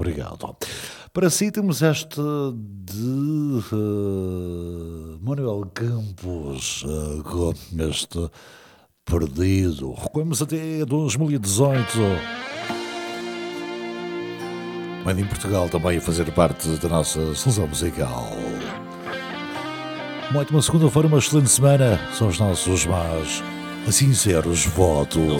obrigado. Para si temos esta de Manuel Campos, com este Perdido. Recuamos até 2018. Made em Portugal também a fazer parte da nossa seleção musical. Uma ótima segunda-feira, uma excelente semana. São os nossos mais sinceros votos.